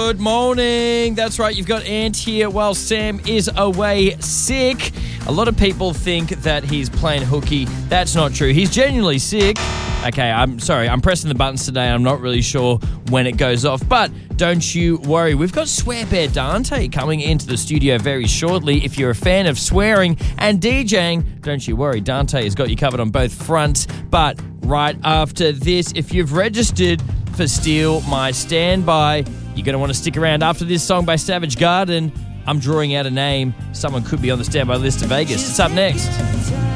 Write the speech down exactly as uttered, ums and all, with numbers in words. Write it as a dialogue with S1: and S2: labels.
S1: Good morning. That's right, you've got Ant here while Sam is away sick. A lot of people think that he's playing hooky. That's not true. He's genuinely sick. Okay, I'm sorry. I'm pressing the buttons today. I'm not really sure when it goes off. But don't you worry. We've got Swear Bear Dante coming into the studio very shortly. If you're a fan of swearing and DJing, don't you worry. Dante has got you covered on both fronts. But right after this, if you've registered for Steal My Standby, you're going to want to stick around after this song by Savage Garden. I'm drawing out a name. Someone could be on the standby list to Vegas. It's up next.